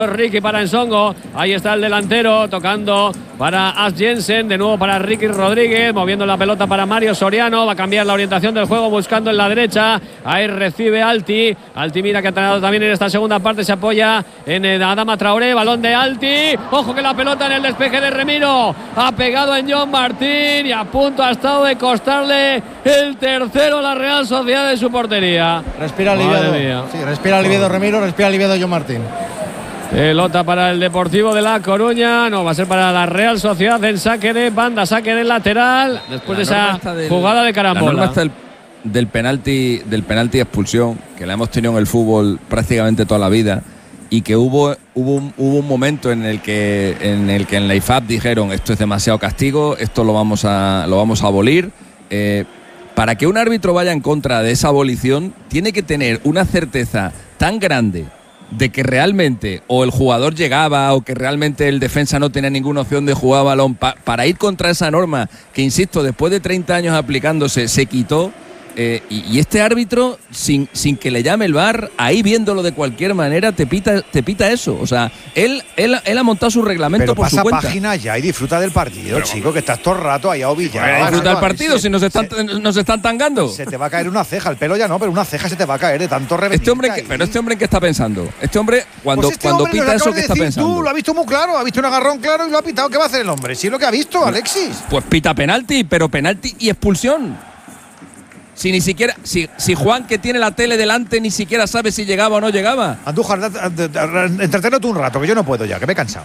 Ricky para Ensongo, ahí está el delantero tocando para As Jensen, de nuevo para Ricky Rodríguez, moviendo la pelota para Mario Soriano, va a cambiar la orientación del juego buscando en la derecha, ahí recibe Alti mira que ha entrenado también en esta segunda parte, se apoya en Adama Traoré, balón de Alti, ojo que la pelota en el despeje de Remiro, ha pegado en John Martín y a punto ha estado de costarle el tercero a la Real Sociedad de su portería. Respira aliviado, sí, respira aliviado Remiro, respira aliviado John Martín. Pelota para el Deportivo de La Coruña, no, va a ser para la Real Sociedad en saque de banda, saque del lateral, después de esa jugada de carambola. La norma está del penalti expulsión, que la hemos tenido en el fútbol prácticamente toda la vida, y que hubo un momento en el que en la IFAB dijeron esto es demasiado castigo, esto lo vamos a abolir. Para que un árbitro vaya en contra de esa abolición, tiene que tener una certeza tan grande de que realmente o el jugador llegaba o que realmente el defensa no tenía ninguna opción de jugar balón para ir contra esa norma que, insisto, después de 30 años aplicándose se quitó, y este árbitro sin que le llame el VAR, ahí viéndolo de cualquier manera te pita eso. O sea, él ha montado su reglamento pero por su cuenta. Pasa página ya y disfruta del partido, pero, chico, que estás todo el rato ahí a ovillar. Disfruta del partido si nos están tangando. Se te va a caer una ceja, el pelo ya no, pero una ceja se te va a caer de tanto reventar. Pero este hombre ¿en qué está pensando? Este hombre cuando pita eso, ¿qué está pensando? Tú lo has visto muy claro, ha visto un agarrón claro y lo ha pitado. ¿Qué va a hacer el hombre? Si es lo que ha visto, Alexis. Pues pita penalti, pero penalti y expulsión. Si ni siquiera, si Juan, que tiene la tele delante, ni siquiera sabe si llegaba o no llegaba. Andújar, entreténlo tú un rato, que yo no puedo ya, que me he cansado.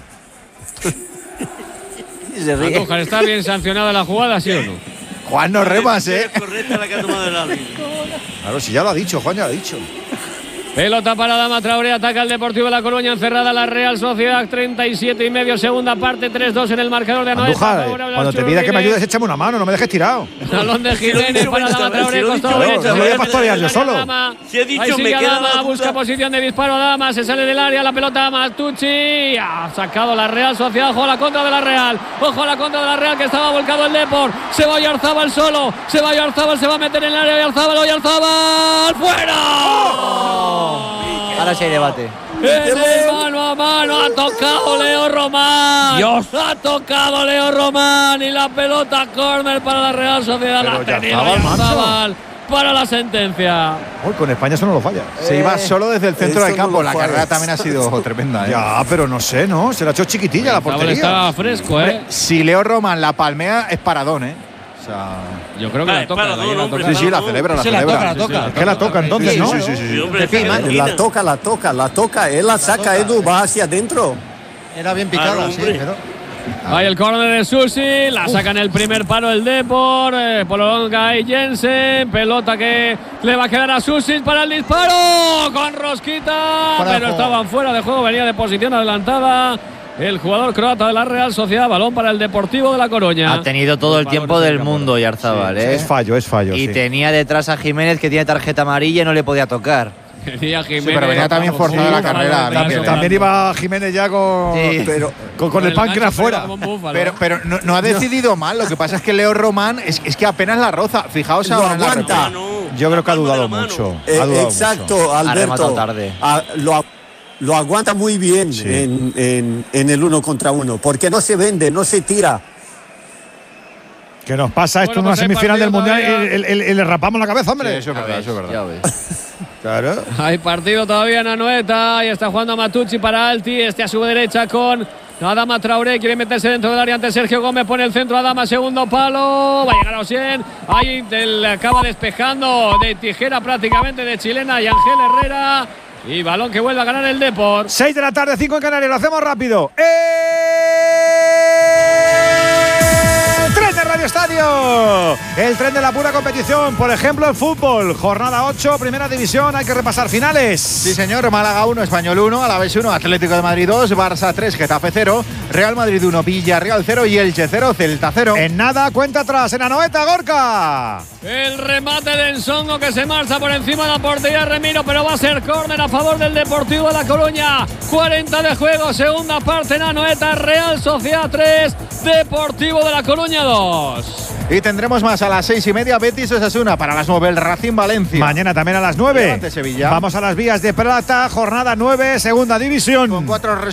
Andújar, ¿está bien sancionada la jugada, sí o no? Juan, no remas, Es correcta la que ha tomado el árbitro. Claro, si ya lo ha dicho, Juan ya lo ha dicho. Pelota para Adama Traoré, ataca el Deportivo de La Coruña, encerrada la Real Sociedad, 37,5, segunda parte, 3-2 en el marcador de Anoeta. Andújar, cuando te pida que me ayudes, échame una mano, no me dejes tirado. Balón de Jiménez para Adama Traoré, costado derecho. No voy a pastorear yo solo. Si he dicho, ahí sigue me queda Adama, busca posición de disparo Adama, se sale del área, la pelota a Matucci, ha sacado la Real Sociedad, ojo a la contra de la Real, que estaba volcado el Depor, se va Oyarzábal solo, se va a meter en el área Oyarzábal, ¡fuera! Ahora sí hay debate. Mano a mano ha tocado Leo Román. Dios. Ha tocado Leo Román y la pelota córner para la Real Sociedad. Pero la ha tenido Oyarzábal para la sentencia. Uy, con España eso no lo falla. Se iba solo desde el centro del campo. La carrera también ha sido tremenda. Ya, pero no sé, ¿no? Se la ha hecho chiquitilla la portería. Estaba fresco, Si Leo Román la palmea, es paradón, O sea, yo creo que la toca. Sí, la celebra. La toca. Es que la toca entonces, ¿no? Sí. La toca. Él la saca, Edu, va hacia adentro. Era bien picada, sí, pero… Ahí el córner de Susi, la saca en el primer paro el Depor, Polonga y Jensen, pelota que le va a quedar a Susi para el disparo, con rosquita, pero estaban fuera de juego, venía de posición adelantada. El jugador croata de la Real Sociedad, balón para el Deportivo de La Coruña. Ha tenido todo el tiempo del mundo Oyarzábal, Es fallo. Y tenía detrás a Jiménez, que tiene tarjeta amarilla y no le podía tocar. Venía Jiménez, sí, pero venía también forzada la carrera. También iba Jiménez ya con el páncreas fuera. Pero no ha decidido mal. Lo que pasa es que Leo Román es que apenas la roza. Fijaos ahora en la aguanta. Yo creo que ha dudado mucho. Exacto, Alberto. Tarde. Lo aguanta muy bien en el 1 contra 1, porque no se vende, no se tira. Que nos pasa esto en una semifinal del Mundial y le rapamos la cabeza, hombre. Sí, eso es verdad. Ya ves. Claro. Hay partido todavía en Anoeta y está jugando Matucci para Alti, a su derecha con Adama Traoré, quiere meterse dentro del área ante Sergio Gómez, pone el centro Adama, segundo palo, va a llegar a Osien, ahí le acaba despejando de tijera prácticamente de chilena y Ángel Herrera. Y balón que vuelve a ganar el Depor. 6 de la tarde, 5 en Canarias, lo hacemos rápido. Tren de Radio Estadio, el tren de la pura competición, por ejemplo el fútbol, jornada 8, primera división, hay que repasar finales. Sí, señor. Málaga 1, Español 1, Alavés 1, Atlético de Madrid 2, Barça 3, Getafe 0, Real Madrid 1, Villarreal 0 y Elche 0, Celta 0. En nada, cuenta atrás, en Anoeta, Gorka. El remate de Ensongo que se marcha por encima de la portería de Remiro, pero va a ser córner a favor del Deportivo de La Coruña. 40 de juego, segunda parte en Anoeta, Real Sociedad 3, Deportivo de La Coruña 2. Y tendremos más a las 6:30, Betis Osasuna, para las 9 el Racing Valencia. Mañana también a las 9. Levante Sevilla. Vamos a las vías de plata, jornada 9, segunda división. Con 4